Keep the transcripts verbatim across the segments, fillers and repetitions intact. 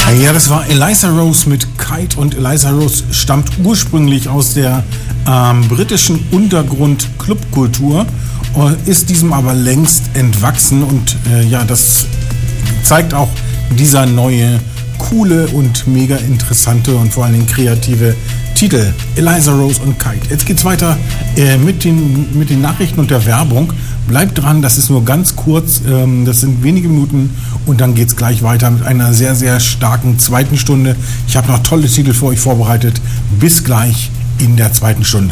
Ja, das war Eliza Rose mit Kite und Eliza Rose stammt ursprünglich aus der ähm, britischen Untergrund-Clubkultur, äh, ist diesem aber längst entwachsen und äh, ja, das zeigt auch dieser neue, coole und mega interessante und vor allen Dingen kreative Titel, Eliza Rose und Kite. Jetzt geht's weiter äh, mit, den, mit den Nachrichten und der Werbung. Bleibt dran, das ist nur ganz kurz, ähm, das sind wenige Minuten und dann geht's gleich weiter mit einer sehr, sehr starken zweiten Stunde. Ich habe noch tolle Titel für euch vorbereitet. Bis gleich in der zweiten Stunde.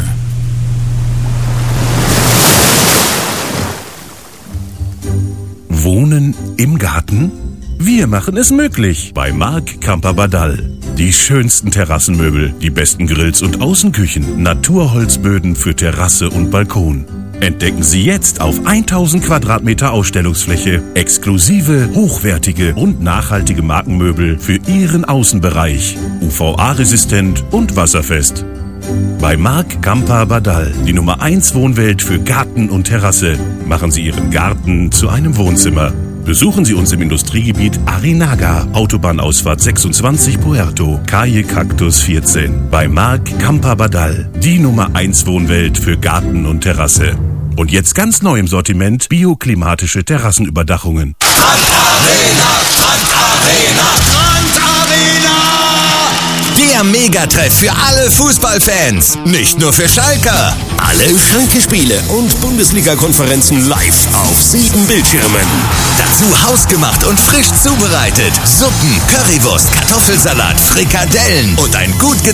Wohnen im Garten? Wir machen es möglich bei Marc Camper-Badal. Die schönsten Terrassenmöbel, die besten Grills und Außenküchen, Naturholzböden für Terrasse und Balkon. Entdecken Sie jetzt auf tausend Quadratmeter Ausstellungsfläche exklusive, hochwertige und nachhaltige Markenmöbel für Ihren Außenbereich. U V A-resistent und wasserfest. Bei Marc Camper-Badal, die Nummer eins Wohnwelt für Garten und Terrasse. Machen Sie Ihren Garten zu einem Wohnzimmer. Besuchen Sie uns im Industriegebiet Arinaga, Autobahnausfahrt sechsundzwanzig Puerto, Calle Cactus vierzehn. Bei Marc Camper-Badal, die Nummer eins Wohnwelt für Garten und Terrasse. Und jetzt ganz neu im Sortiment bioklimatische Terrassenüberdachungen. Grand Arena, Grand Arena, Grand Arena! Der Megatreff für alle Fußballfans, nicht nur für Schalker. Alle Schalke-Spiele und Bundesliga-Konferenzen live auf sieben Bildschirmen. Dazu hausgemacht und frisch zubereitet. Suppen, Currywurst, Kartoffelsalat, Frikadellen und ein gut